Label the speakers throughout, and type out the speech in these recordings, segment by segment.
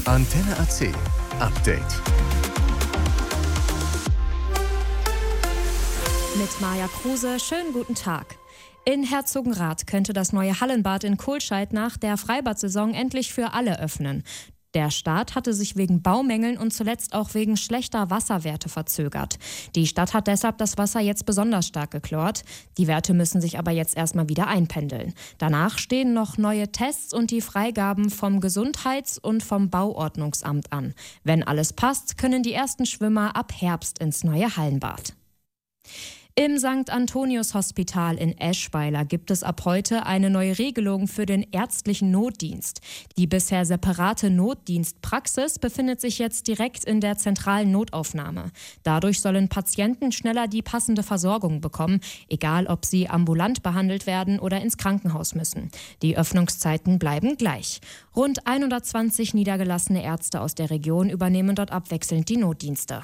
Speaker 1: Antenne AC Update.
Speaker 2: Mit Maja Kruse, schönen guten Tag. In Herzogenrath könnte das neue Hallenbad in Kohlscheid nach der Freibad-Saison endlich für alle öffnen. Der Start hatte sich wegen Baumängeln und zuletzt auch wegen schlechter Wasserwerte verzögert. Die Stadt hat deshalb das Wasser jetzt besonders stark geklort. Die Werte müssen sich aber jetzt erstmal wieder einpendeln. Danach stehen noch neue Tests und die Freigaben vom Gesundheits- und vom Bauordnungsamt an. Wenn alles passt, können die ersten Schwimmer ab Herbst ins neue Hallenbad. Im St. Antonius Hospital in Eschweiler gibt es ab heute eine neue Regelung für den ärztlichen Notdienst. Die bisher separate Notdienstpraxis befindet sich jetzt direkt in der zentralen Notaufnahme. Dadurch sollen Patienten schneller die passende Versorgung bekommen, egal ob sie ambulant behandelt werden oder ins Krankenhaus müssen. Die Öffnungszeiten bleiben gleich. Rund 120 niedergelassene Ärzte aus der Region übernehmen dort abwechselnd die Notdienste.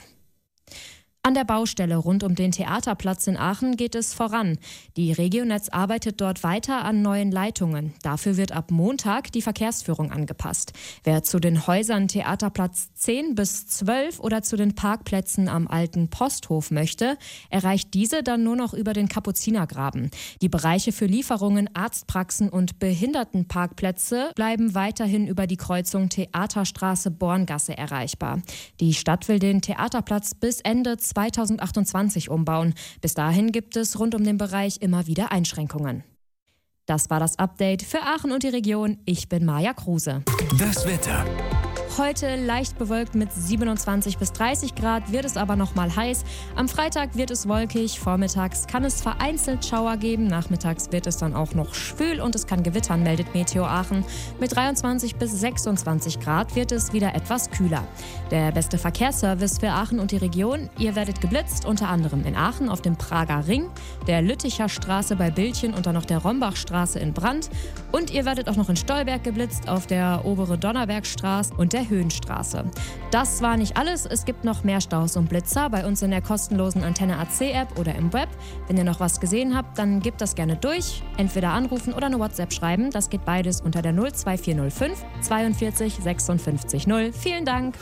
Speaker 2: An der Baustelle rund um den Theaterplatz in Aachen geht es voran. Die Regionetz arbeitet dort weiter an neuen Leitungen. Dafür wird ab Montag die Verkehrsführung angepasst. Wer zu den Häusern Theaterplatz 10 bis 12 oder zu den Parkplätzen am alten Posthof möchte, erreicht diese dann nur noch über den Kapuzinergraben. Die Bereiche für Lieferungen, Arztpraxen und Behindertenparkplätze bleiben weiterhin über die Kreuzung Theaterstraße-Borngasse erreichbar. Die Stadt will den Theaterplatz bis Ende 2028 umbauen. Bis dahin gibt es rund um den Bereich immer wieder Einschränkungen. Das war das Update für Aachen und die Region. Ich bin Maja Kruse.
Speaker 1: Das Wetter.
Speaker 2: Heute leicht bewölkt mit 27 bis 30 Grad, wird es aber noch mal heiß. Am Freitag wird es wolkig, vormittags kann es vereinzelt Schauer geben, nachmittags wird es dann auch noch schwül und es kann gewittern, meldet Meteo Aachen. Mit 23 bis 26 Grad wird es wieder etwas kühler. Der beste Verkehrsservice für Aachen und die Region, ihr werdet geblitzt, unter anderem in Aachen auf dem Prager Ring, der Lütticher Straße bei Bildchen und dann noch der Rombachstraße in Brand. Und ihr werdet auch noch in Stolberg geblitzt auf der obere Donnerbergstraße und der Höhenstraße. Das war nicht alles, es gibt noch mehr Staus und Blitzer bei uns in der kostenlosen Antenne AC App oder im Web. Wenn ihr noch was gesehen habt, dann gebt das gerne durch. Entweder anrufen oder eine WhatsApp schreiben. Das geht beides unter der 02405 42 56 0. Vielen Dank.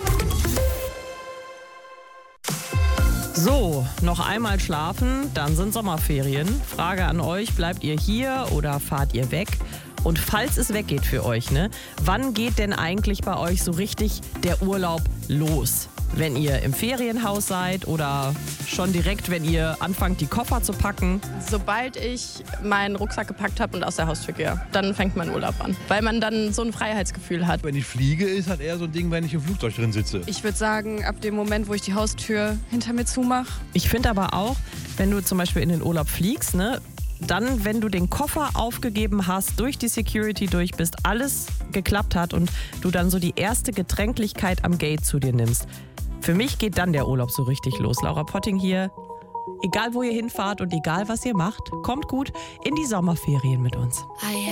Speaker 3: So, noch einmal schlafen, dann sind Sommerferien. Frage an euch, bleibt ihr hier oder fahrt ihr weg? Und falls es weggeht für euch, wann geht denn eigentlich bei euch so richtig der Urlaub los? Wenn ihr im Ferienhaus seid oder schon direkt, wenn ihr anfangt, die Koffer zu packen?
Speaker 4: Sobald ich meinen Rucksack gepackt habe und aus der Haustür gehe, dann fängt mein Urlaub an. Weil man dann so ein Freiheitsgefühl hat.
Speaker 5: Wenn ich fliege, ist halt eher so ein Ding, wenn ich im Flugzeug drin sitze.
Speaker 6: Ich würde sagen, ab dem Moment, wo ich die Haustür hinter mir zumache.
Speaker 3: Ich finde aber auch, wenn du zum Beispiel in den Urlaub fliegst, dann, wenn du den Koffer aufgegeben hast, durch die Security durch bist, alles geklappt hat und du dann so die erste Getränklichkeit am Gate zu dir nimmst. Für mich geht dann der Urlaub so richtig los. Laura Potting hier. Egal, wo ihr hinfahrt und egal, was ihr macht, kommt gut in die Sommerferien mit uns.